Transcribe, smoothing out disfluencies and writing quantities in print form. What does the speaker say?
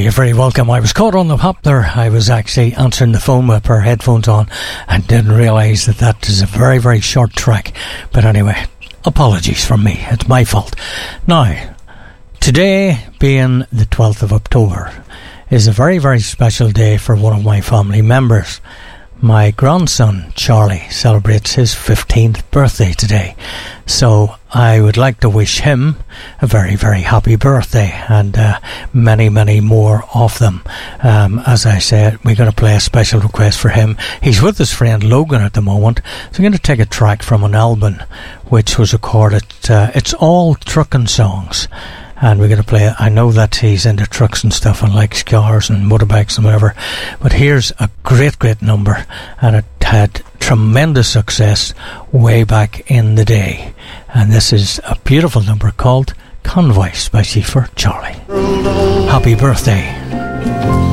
you're very welcome. I was caught on the hop there. I was actually answering the phone with our headphones on and didn't realise that is a very, very short track. But anyway, apologies from me. It's my fault. Now, today being the 12th of October is a very, very special day for one of my family members. My grandson, Charlie, celebrates his 15th birthday today. So I would like to wish him a very, very happy birthday and many, many more of them. As I said, we're going to play a special request for him. He's with his friend Logan at the moment. So I'm going to take a track from an album which was recorded. It's all trucking songs. And we're going to play it. I know that he's into trucks and stuff and likes cars and motorbikes and whatever. But here's a great, great number. And it had tremendous success way back in the day. And this is a beautiful number called Convoy, especially for Charlie. Happy birthday.